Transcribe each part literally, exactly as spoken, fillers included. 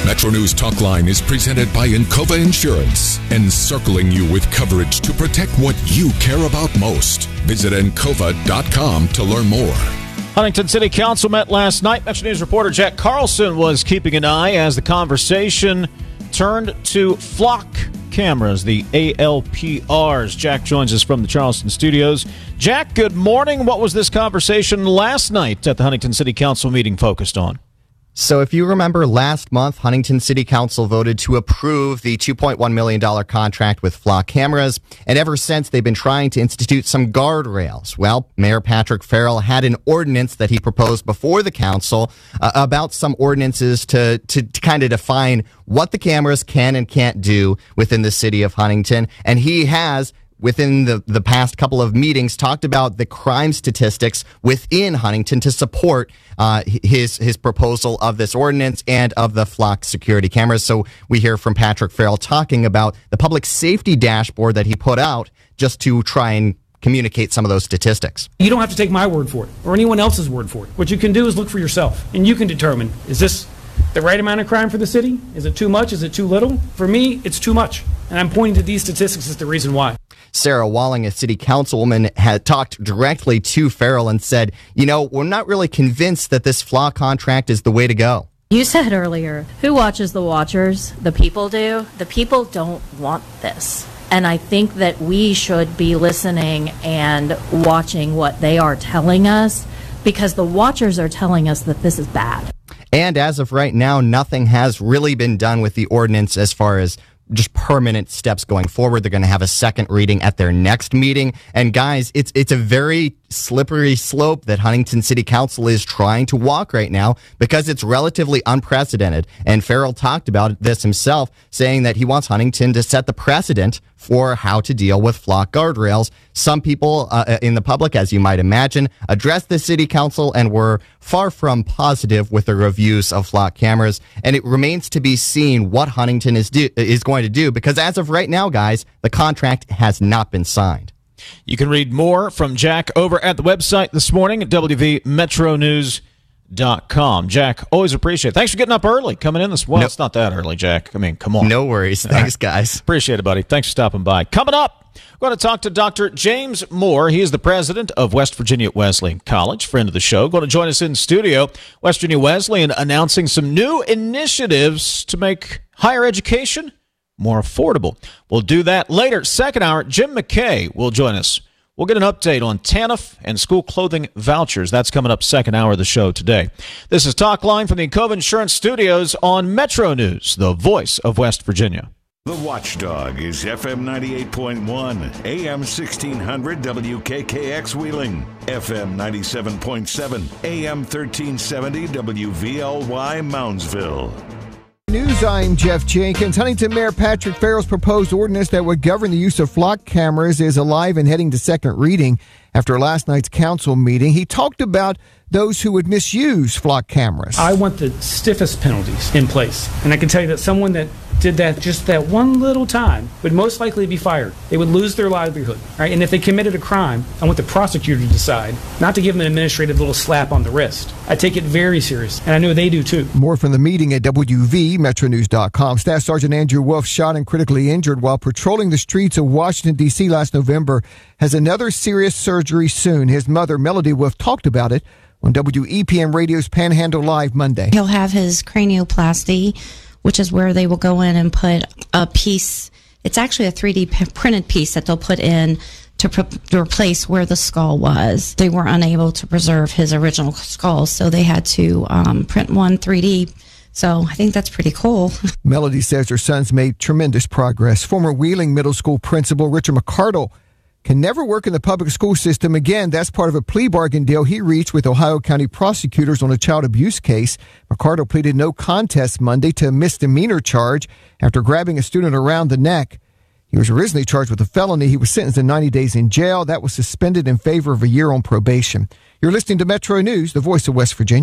Metro News Talk Line is presented by Encova Insurance, encircling you with coverage to protect what you care about most. Visit encova dot com to learn more. Huntington City Council met last night. Metro News reporter Jack Carlson was keeping an eye as the conversation turned to flock cameras, the A L P Rs. Jack joins us from the Charleston studios. Jack, good morning. What was this conversation last night at the Huntington City Council meeting focused on? So if you remember last month, Huntington City Council voted to approve the two point one million dollars contract with Flock Cameras, and ever since they've been trying to institute some guardrails. Well, Mayor Patrick Farrell had an ordinance that he proposed before the council uh, about some ordinances to, to, to kind of define what the cameras can and can't do within the city of Huntington, and he has within the, the past couple of meetings, talked about the crime statistics within Huntington to support uh, his his proposal of this ordinance and of the Flock security cameras. So we hear from Patrick Farrell talking about the public safety dashboard that he put out just to try and communicate some of those statistics. You don't have to take my word for it or anyone else's word for it. What you can do is look for yourself, and you can determine, is this the right amount of crime for the city? Is it too much? Is it too little? For me, it's too much. And I'm pointing to these statistics as the reason why. Sarah Walling, a city councilwoman, had talked directly to Farrell and said, you know, we're not really convinced that this Flock contract is the way to go. You said earlier, who watches the watchers? The people do. The people don't want this. And I think that we should be listening and watching what they are telling us, because the watchers are telling us that this is bad. And as of right now, nothing has really been done with the ordinance as far as just permanent steps going forward. They're going to have a second reading at their next meeting. And guys, it's it's a very slippery slope that Huntington City Council is trying to walk right now because it's relatively unprecedented. And Farrell talked about this himself, saying that he wants Huntington to set the precedent for how to deal with Flock guardrails. Some people uh, in the public, as you might imagine, addressed the city council and were far from positive with their reviews of Flock cameras. And it remains to be seen what Huntington is do- is going to do, because as of right now, guys, the contract has not been signed. You can read more from Jack over at the website this morning at w v metro news dot com. Jack, always appreciate it. Thanks for getting up early, coming in this. Well, no, it's not that early, Jack. I mean, come on. No worries. Thanks, right, guys. Appreciate it, buddy. Thanks for stopping by. Coming up, we're going to talk to Doctor James Moore. He is the president of West Virginia Wesleyan College, friend of the show. Going to join us in studio. West Virginia Wesleyan announcing some new initiatives to make higher education more affordable. We'll do that later. Second hour, Jim McKay will join us. We'll get an update on TANF and school clothing vouchers. That's coming up second hour of the show today. This is Talk Line from the Encova Insurance Studios on Metro News, the voice of West Virginia. The Watchdog is F M ninety-eight point one, A M sixteen hundred W K K X Wheeling, F M ninety-seven point seven, A M thirteen seventy W V L Y Moundsville. News, I'm Jeff Jenkins. Huntington Mayor Patrick Farrell's proposed ordinance that would govern the use of Flock cameras is alive and heading to second reading after last night's council meeting. He talked about those who would misuse Flock cameras. I want the stiffest penalties in place. And I can tell you that someone that did that just that one little time would most likely be fired. They would lose their livelihood, right? And if they committed a crime, I want the prosecutor to decide, not to give them an administrative little slap on the wrist. I take it very serious, and I know they do too. More from the meeting at W V metro news dot com. Staff Sergeant Andrew Wolf, shot and critically injured while patrolling the streets of Washington, D C last November, has another serious surgery soon. His mother, Melody Wolf, talked about it on W E P M Radio's Panhandle Live Monday. He'll have his cranioplasty, which is where they will go in and put a piece. It's actually a three D p- printed piece that they'll put in to, pre- to replace where the skull was. They were unable to preserve his original skull, so they had to um, print one three D. So I think that's pretty cool. Melody says her son's made tremendous progress. Former Wheeling Middle School principal Richard McCardle can never work in the public school system again. That's part of a plea bargain deal he reached with Ohio County prosecutors on a child abuse case. McCardle pleaded no contest Monday to a misdemeanor charge after grabbing a student around the neck. He was originally charged with a felony. He was sentenced to ninety days in jail. That was suspended in favor of a year on probation. You're listening to Metro News, the voice of West Virginia.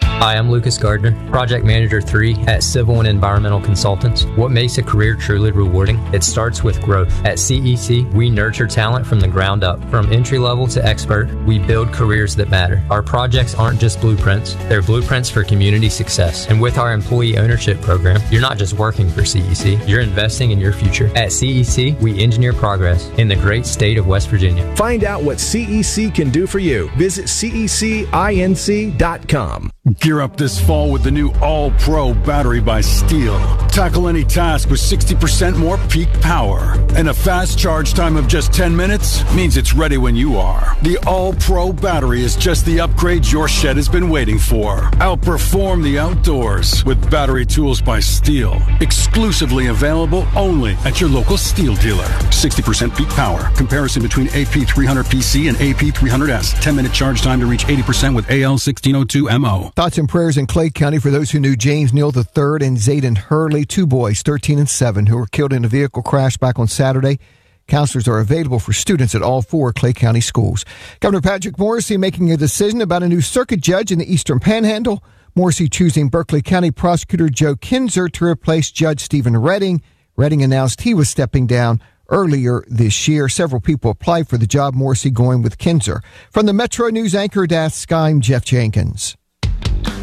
Hi, I'm Lucas Gardner, Project Manager three at Civil and Environmental Consultants. What makes a career truly rewarding? It starts with growth. At C E C, we nurture talent from the ground up. From entry level to expert, we build careers that matter. Our projects aren't just blueprints, they're blueprints for community success. And with our employee ownership program, you're not just working for C E C, you're investing in your future. At C E C, we engineer progress in the great state of West Virginia. Find out what C E C can do for you. Visit C E C inc dot com. Gear up this fall with the new All-Pro battery by Steel. Tackle any task with sixty percent more peak power. And a fast charge time of just ten minutes means it's ready when you are. The All-Pro battery is just the upgrade your shed has been waiting for. Outperform the outdoors with battery tools by Steel. Exclusively available only at your local Steel dealer. sixty percent peak power. Comparison between A P three hundred P C and A P three hundred S. ten minute charge time to reach eighty percent with A L sixteen oh two M O. Thoughts and prayers in Clay County for those who knew James Neal the third and Zayden Hurley, two boys, thirteen and seven, who were killed in a vehicle crash back on Saturday. Counselors are available for students at all four Clay County schools. Governor Patrick Morrisey making a decision about a new circuit judge in the Eastern Panhandle. Morrisey choosing Berkeley County Prosecutor Joe Kinzer to replace Judge Stephen Redding. Redding announced he was stepping down earlier this year. Several people applied for the job. Morrisey going with Kinzer. From the Metro News anchor desk, I'm Jeff Jenkins.